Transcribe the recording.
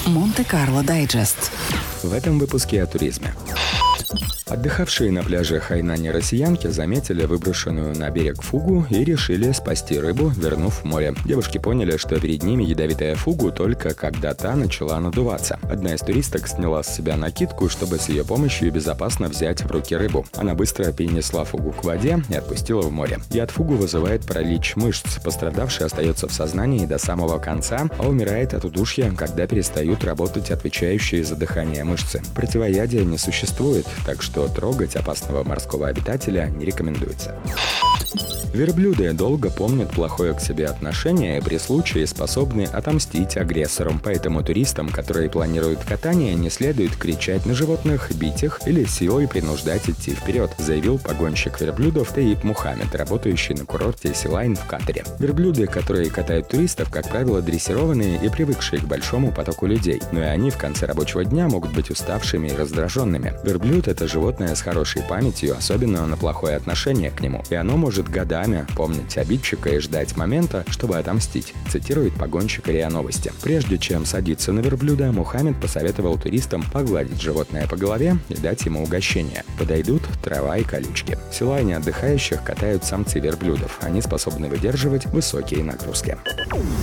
Монте-Карло Дайджест. В этом выпуске о туризме. Отдыхавшие на пляже Хайнани россиянки заметили выброшенную на берег фугу и решили спасти рыбу, вернув в море. Девушки поняли, что перед ними ядовитая фугу только когда та начала надуваться. Одна из туристок сняла с себя накидку, чтобы с ее помощью безопасно взять в руки рыбу. Она быстро перенесла фугу к воде и отпустила в море. Яд фугу вызывает паралич мышц. Пострадавший остается в сознании до самого конца, а умирает от удушья, когда перестают работать отвечающие за дыхание мышцы. Противоядия не существует, так что трогать опасного морского обитателя не рекомендуется. Верблюды долго помнят плохое к себе отношение и при случае способны отомстить агрессорам, поэтому туристам, которые планируют катание, не следует кричать на животных, бить их или силой принуждать идти вперед, заявил погонщик верблюдов Таиб Мухаммед, работающий на курорте Силайн в Катаре. Верблюды, которые катают туристов, как правило, дрессированные и привыкшие к большому потоку людей, но и они в конце рабочего дня могут быть уставшими и раздраженными. Верблюд – это животное с хорошей памятью, особенно на плохое отношение к нему, и оно может годами помнить обидчика и ждать момента, чтобы отомстить, цитирует погонщик РИА Новости. Прежде чем садиться на верблюда, Мухаммед посоветовал туристам погладить животное по голове и дать ему угощение. Подойдут трава и колючки. В Силайне отдыхающих катают самцы верблюдов. Они способны выдерживать высокие нагрузки.